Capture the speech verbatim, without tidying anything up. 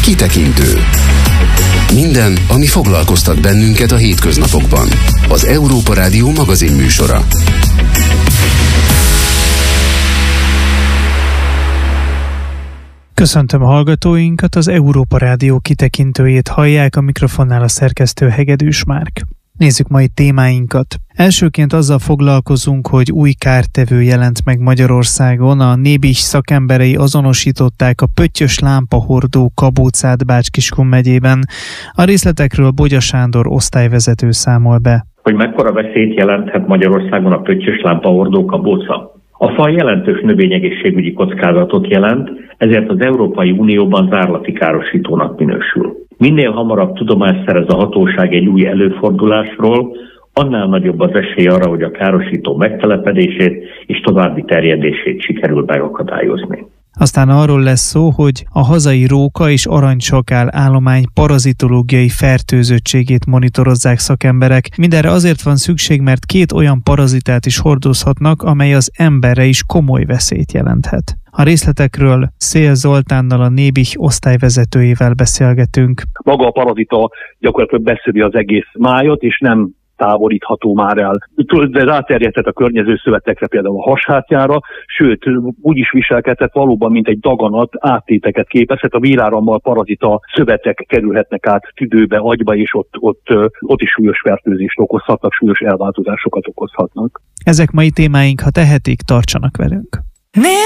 Kitekintő. Minden, ami foglalkoztat bennünket a hétköznapokban. Az Európa Rádió magazinműsora. Köszöntöm a hallgatóinkat, az Európa Rádió kitekintőjét hallják, a mikrofonnál a szerkesztő Hegedűs Márk. Nézzük mai témáinkat. Elsőként azzal foglalkozunk, hogy új kártevő jelent meg Magyarországon. A Nébih szakemberei azonosították a pöttyös lámpahordó kabócát Bács-Kiskun megyében. A részletekről Bogya Sándor osztályvezető számol be. Hogy mekkora veszélyt jelenthet Magyarországon a pöttyös lámpahordó kabóca? A faj jelentős növényegészségügyi kockázatot jelent, ezért az Európai Unióban zárlati károsítónak minősül. Minél hamarabb tudomást szerez a hatóság egy új előfordulásról, annál nagyobb az esély arra, hogy a károsító megtelepedését és további terjedését sikerül megakadályozni. Aztán arról lesz szó, hogy a hazai róka és aranysakál állomány parazitológiai fertőzöttségét monitorozzák szakemberek. Mindenre azért van szükség, mert két olyan parazitát is hordozhatnak, amely az emberre is komoly veszélyt jelenthet. A részletekről Szél Zoltánnal, a Nébih osztályvezetőjével beszélgetünk. Maga a parazita gyakorlatilag beszövi az egész májat, és nem távolítható már el. De ráterjedhet a környező szövetekre, például a hashátjára, sőt, úgy is viselkedhet valóban, mint egy daganat, áttéteket képezhet. A vérárammal parazita szövetek kerülhetnek át tüdőbe, agyba, és ott, ott, ott is súlyos fertőzést okozhatnak, súlyos elváltozásokat okozhatnak. Ezek mai témáink, ha tehetik, tartsanak velünk.